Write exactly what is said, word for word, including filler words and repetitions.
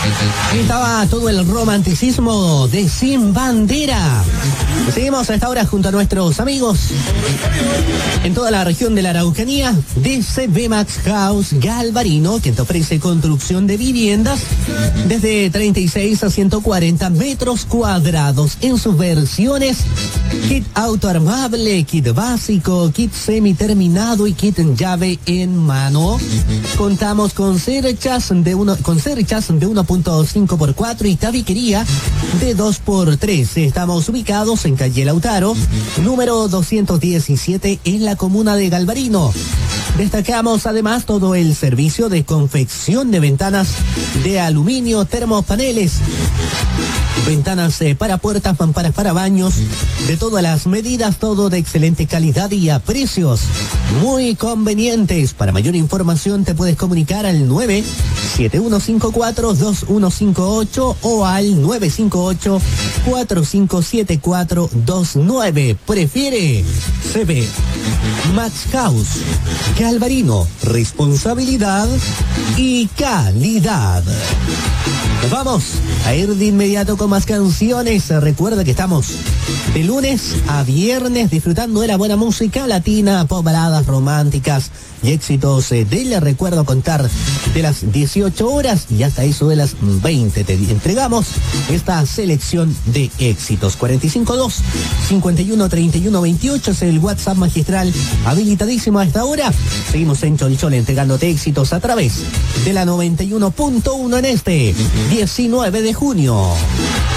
Ahí estaba todo el romanticismo de Sin Bandera. Seguimos a esta hora junto a nuestros amigos en toda la región de la Araucanía de C B Max House Galvarino, que te ofrece construcción de viviendas desde treinta y seis a ciento cuarenta metros cuadrados en sus versiones kit autoarmable, kit básico, kit semiterminado y kit en llave en mano. Contamos con cerchas de uno, con cerchas de uno punto cinco por cuatro y tabiquería de dos por tres. Estamos ubicados en calle Lautaro, número doscientos diecisiete, en la comuna de Galvarino. Destacamos además todo el servicio de confección de ventanas de aluminio, termopaneles, ventanas eh, para puertas, mamparas para baños, de todas las medidas, todo de excelente calidad y a precios muy convenientes. Para mayor información te puedes comunicar al nueve siete uno cinco cuatro dos uno cinco ocho o al nueve cinco ocho cuatro cinco siete cuatro dos nueve. Prefiere C B Max House Galvarino, responsabilidad y calidad. Nos vamos a ir de inmediato con más canciones. Recuerda que estamos de lunes a viernes disfrutando de la buena música latina, pop, baladas románticas y éxitos eh, de Le Recuerdo Contar de las dieciocho horas y hasta eso de las veinte. Te entregamos esta selección de éxitos. cuarenta y cinco dos cincuenta y uno treinta y uno veintiocho es el WhatsApp magistral habilitadísimo a esta hora. Seguimos en Cholchol entregándote éxitos a través de la noventa y uno punto uno en este diecinueve de junio.